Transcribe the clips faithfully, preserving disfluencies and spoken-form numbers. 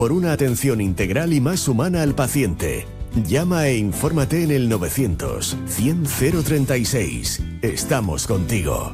Por una atención integral y más humana al paciente. Llama e infórmate en el novecientos, cien, cero treinta y seis. Estamos contigo.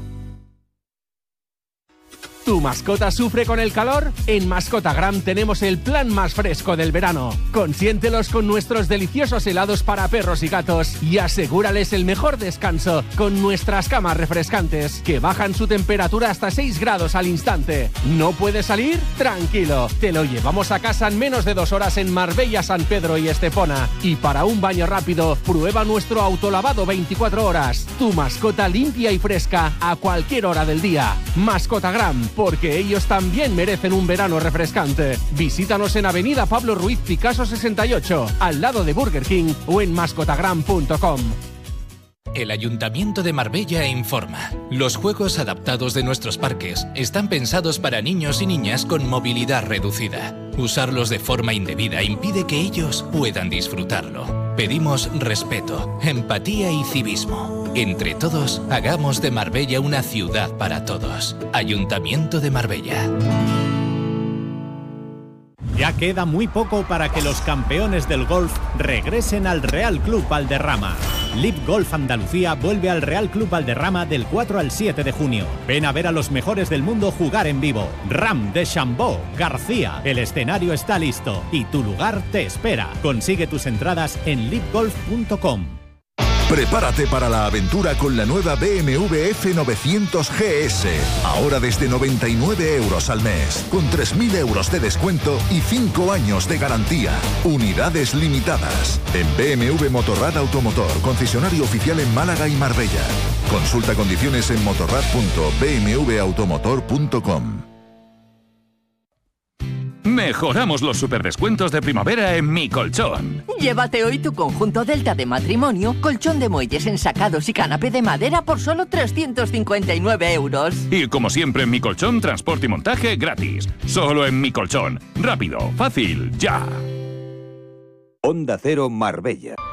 ¿Tu mascota sufre con el calor? En Mascotagram tenemos el plan más fresco del verano. Consiéntelos con nuestros deliciosos helados para perros y gatos y asegúrales el mejor descanso con nuestras camas refrescantes que bajan su temperatura hasta seis grados al instante. ¿No puedes salir? Tranquilo, te lo llevamos a casa en menos de dos horas en Marbella, San Pedro y Estepona. Y para un baño rápido, prueba nuestro autolavado veinticuatro horas. Tu mascota limpia y fresca a cualquier hora del día. Mascotagram, porque ellos también merecen un verano refrescante. Visítanos en Avenida Pablo Ruiz Picasso sesenta y ocho, al lado de Burger King, o en mascotagram punto com. El Ayuntamiento de Marbella informa. Los juegos adaptados de nuestros parques están pensados para niños y niñas con movilidad reducida. Usarlos de forma indebida impide que ellos puedan disfrutarlo. Pedimos respeto, empatía y civismo. Entre todos, hagamos de Marbella una ciudad para todos. Ayuntamiento de Marbella. Ya queda muy poco para que los campeones del golf regresen al Real Club Valderrama. Live Golf Andalucía vuelve al Real Club Valderrama del cuatro al siete de junio. Ven a ver a los mejores del mundo jugar en vivo. Ram, Deschambault, García. El escenario está listo y tu lugar te espera. Consigue tus entradas en live golf punto com. Prepárate para la aventura con la nueva B M W F novecientos G S. Ahora desde noventa y nueve euros al mes, con tres mil euros de descuento y cinco años de garantía. Unidades limitadas. En B M W Motorrad Automotor, concesionario oficial en Málaga y Marbella. Consulta condiciones en motorrad punto b m w automotor punto com. Mejoramos los superdescuentos de primavera en Mi Colchón. Llévate hoy tu conjunto Delta de matrimonio, colchón de muelles ensacados y canapé de madera por solo trescientos cincuenta y nueve euros. Y como siempre en Mi Colchón, transporte y montaje gratis. Solo en Mi Colchón. Rápido, fácil, ya. Onda Cero Marbella.